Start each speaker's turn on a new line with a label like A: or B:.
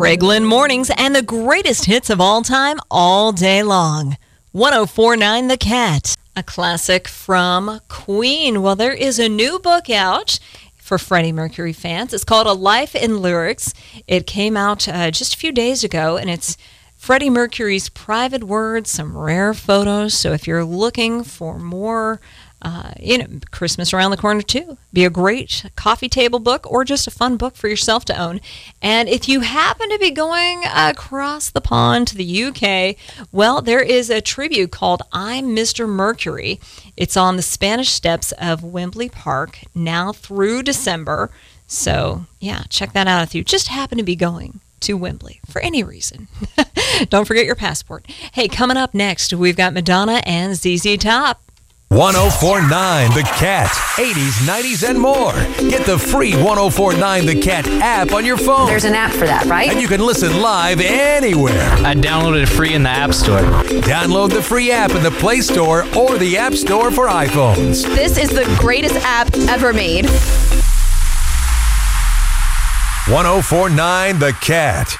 A: Greg Lynn Mornings and the greatest hits of all time all day long. 104.9 The Cat, a classic from Queen. Well, there is a new book out for Freddie Mercury fans. It's called A Life in Lyrics. It came out just a few days ago, and it's Freddie Mercury's private words, some rare photos. So if you're looking for more, Christmas around the corner too. Be a great coffee table book or just a fun book for yourself to own. And if you happen to be going across the pond to the UK, well, there is a tribute called I'm Mr. Mercury. It's on the Spanish Steps of Wembley Park now through December. So, yeah, check that out if you just happen to be going to Wembley for any reason. Don't forget your passport. Hey, coming up next, we've got Madonna and ZZ Top.
B: 104.9 The Cat, 80s, 90s, and more. Get the free 104.9 The Cat app on your phone.
C: There's an app for that, right?
B: And you can listen live anywhere.
D: I downloaded it free in the App Store.
B: Download the free app in the Play Store or the App Store for iPhones.
C: This is the greatest app ever made.
B: 104.9 The Cat.